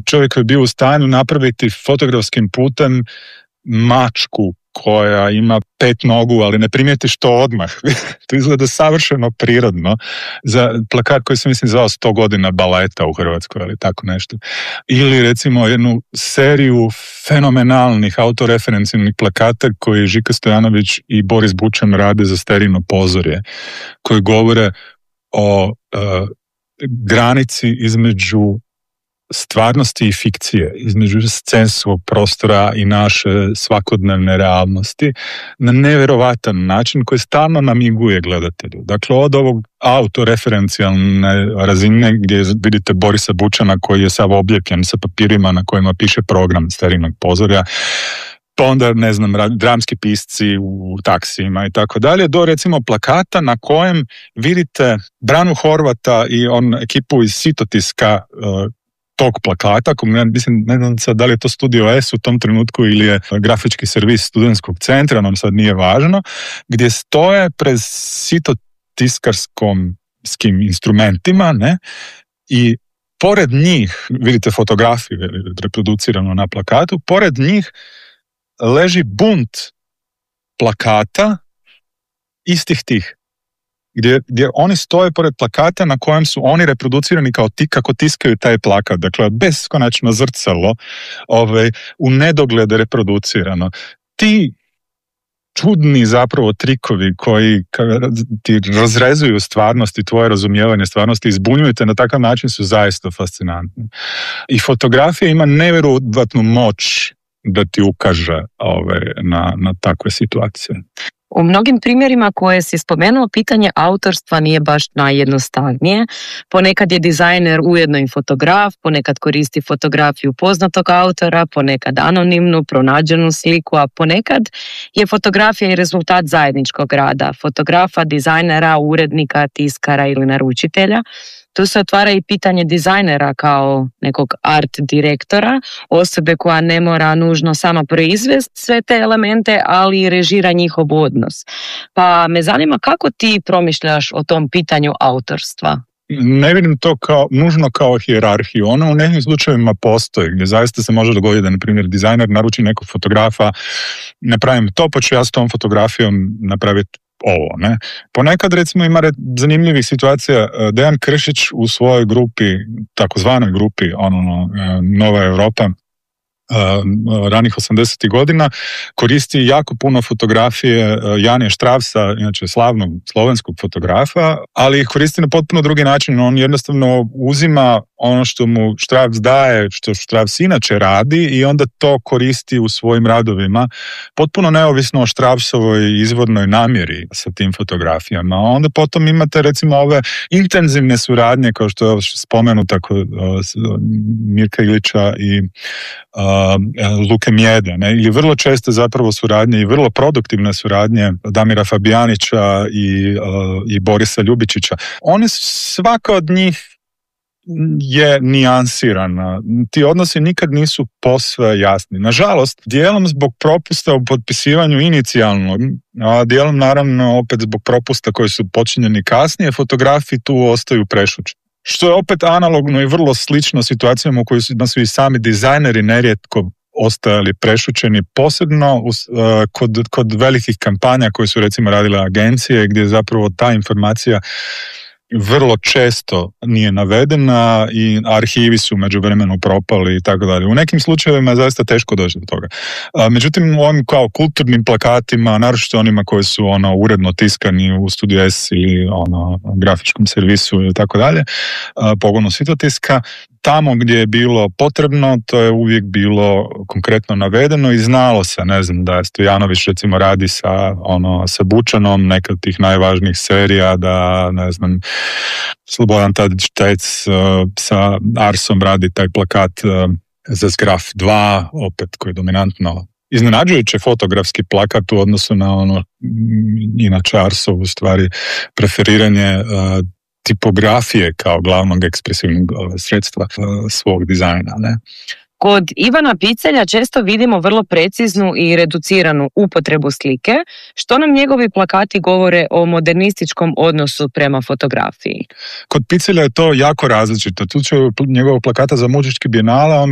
čovjek koji je bio u stanju napraviti fotografskim putem mačku koja ima 5 nogu, ali ne primijetiš to odmah. To izgleda savršeno prirodno za plakat koji se mislim zvao 100 godina baleta u Hrvatskoj, ali tako nešto. Ili recimo jednu seriju fenomenalnih autoreferencijalnih plakata koji Žika Stojanović i Boris Bučan rade za Sterino pozorje, koji govore o granici između stvarnosti i fikcije, između scenskog prostora i naše svakodnevne realnosti na nevjerovatan način koji stalno namiguje gledatelju. Dakle, od ovog autoreferencijalne razine gdje vidite Borisa Bučana koji je sav obljepljen sa papirima na kojima piše program Sterinog pozorja, pa onda, ne znam, dramski pisci u taksijima i tako dalje, do recimo plakata na kojem vidite Branu Horvata i ekipu iz Sitotiska tog plakata, mislim, ne znam sad da li je to Studio S u tom trenutku ili je grafički servis studentskog centra, nam sad nije važno, gdje stoje pred sitotiskarskim instrumentima, ne, i pored njih, vidite fotografiju reproducirano na plakatu, pored njih leži bunt plakata istih tih. Gdje oni stoje pored plakata na kojem su oni reproducirani kao kako tiskaju taj plakat. Dakle, beskonačno zrcalo u nedoglede reproducirano. Ti čudni zapravo trikovi koji ti razrezuju stvarnost i tvoje razumijevanje stvarnosti, izbunjuju te na takav način, su zaista fascinantni. I fotografija ima nevjerovatnu moć da ti ukaže na takve situacije. U mnogim primjerima koje si spomenuo, pitanje autorstva nije baš najjednostavnije. Ponekad je dizajner ujedno i fotograf, ponekad koristi fotografiju poznatog autora, ponekad anonimnu, pronađenu sliku, a ponekad je fotografija i rezultat zajedničkog rada, fotografa, dizajnera, urednika, tiskara ili naručitelja. Tu se otvara i pitanje dizajnera kao nekog art direktora, osobe koja ne mora nužno sama proizvesti sve te elemente, ali i režira njihov odnos. Pa me zanima kako ti promišljaš o tom pitanju autorstva? Ne vidim to nužno kao hijerarhiju. Ono u nekim slučajevima postoji, gdje zaista se može dogoditi da, na primjer, dizajner naruči nekog fotografa, napravim to, pa ću ja s tom fotografijom napraviti ovo, ne. Ponekad, recimo, ima zanimljivih situacija. Dejan Kršić u svojoj grupi, takozvanoj grupi, Nova Europa, ranih 80. godina, koristi jako puno fotografije Janija Štravsa, inače slavnog slovenskog fotografa, ali ih koristi na potpuno drugi način. On jednostavno uzima ono što mu Štravs daje, što Štravs inače radi, i onda to koristi u svojim radovima, potpuno neovisno o Štravsovoj izvornoj namjeri sa tim fotografijama. Onda potom imate, recimo, ove intenzivne suradnje, kao što je spomenuta kod Mirka Ilića i Luke Mjede, ne? Ili vrlo česte zapravo suradnje i vrlo produktivne suradnje Damira Fabijanića i Borisa Ljubičića. Oni, svaka od njih je nijansirana. Ti odnosi nikad nisu posve jasni. Nažalost, dijelom zbog propusta u potpisivanju inicijalno, a dijelom naravno opet zbog propusta koji su počinjeni kasnije, fotografi tu ostaju prešućeni. Što je opet analogno i vrlo slično situacijama u kojoj su i sami dizajneri nerijetko ostajali prešućeni, posebno kod velikih kampanja koje su, recimo, radile agencije, gdje zapravo ta informacija vrlo često nije navedena i arhivi su međuvremenu propali i tako dalje. U nekim slučajevima je zaista teško doći do toga. Međutim, u ovim kao kulturnim plakatima, naročito onima koji su uredno tiskani u Studio S ili grafičkom servisu ili tako dalje, pogonu Sitotiska, tamo gdje je bilo potrebno, to je uvijek bilo konkretno navedeno i znalo se, ne znam, da Stojanović, recimo, radi sa Bučanom, neka od tih najvažnijih serija, da, ne znam, Slobodan Tadić-Tec sa Arsom radi taj plakat za Zgraf 2, opet koji je dominantno iznenađujuće fotografski plakat u odnosu na inače Arsov, u stvari, preferiranje tipografije kao glavnog ekspresivnog sredstva svog dizajna, ne? Kod Ivana Picelja često vidimo vrlo preciznu i reduciranu upotrebu slike, što nam njegovi plakati govore o modernističkom odnosu prema fotografiji. Kod Picelja je to jako različito. Tu će njegovog plakata za Mužički bijenale, on